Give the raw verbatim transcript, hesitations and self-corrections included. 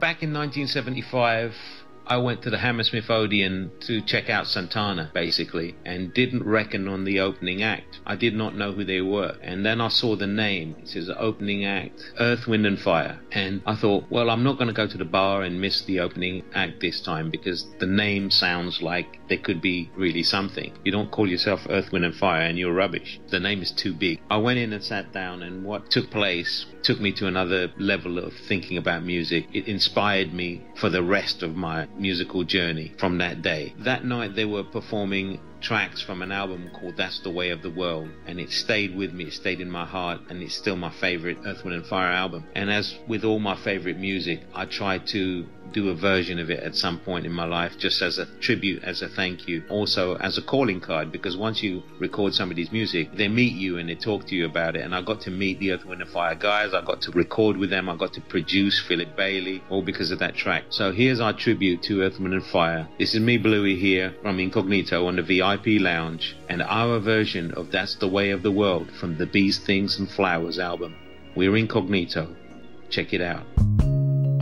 back in nineteen seventy-five, I went to the Hammersmith Odeon to check out Santana, basically, and didn't reckon on the opening act. I did not know who they were. And then I saw the name. It says opening act, Earth, Wind and Fire. And I thought, well, I'm not going to go to the bar and miss the opening act this time, because the name sounds like there could be really something. You don't call yourself Earth, Wind and Fire and you're rubbish. The name is too big. I went in and sat down, and what took place took me to another level of thinking about music. It inspired me for the rest of my musical journey from that day. That night they were performing tracks from an album called That's the Way of the World, and it stayed with me, it stayed in my heart, and it's still my favorite Earth, Wind and Fire album. And as with all my favorite music, I try to do a version of it at some point in my life, just as a tribute, as a thank you, also as a calling card, because once you record somebody's music, they meet you and they talk to you about it. And I got to meet the Earth, Wind and Fire guys, I got to record with them, I got to produce Philip Bailey, all because of that track. So here's our tribute to Earth, Wind and Fire. This is me, Bluey, here from Incognito on the V I P Lounge, and our version of That's the Way of the World from the Bees, Things and Flowers album. We're Incognito. Check it out.